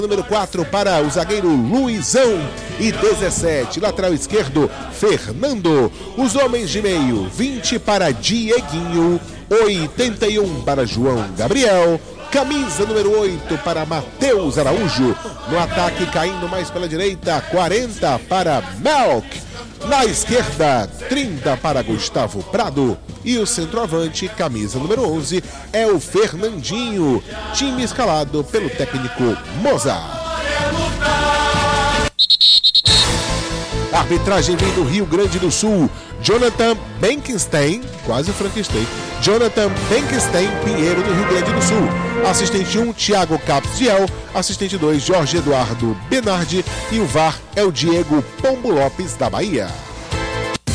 Número 4 para o zagueiro Luizão e 17, lateral esquerdo, Fernando. Os homens de meio, 20 para Dieguinho, 81 para João Gabriel, camisa número 8 para Matheus Araújo. No ataque, caindo mais pela direita, 40 para Melk. Na esquerda, 30 para Gustavo Prado. E o centroavante, camisa número 11, é o Fernandinho. Time escalado pelo técnico Mozart. Arbitragem vem do Rio Grande do Sul. Jonathan Benkenstein, quase Frankenstein. Jonathan Benkenstein Pinheiro, do Rio Grande do Sul. Assistente 1, Thiago Capsiel. Assistente 2, Jorge Eduardo Benardi. E o VAR é o Diego Pombo Lopes, da Bahia.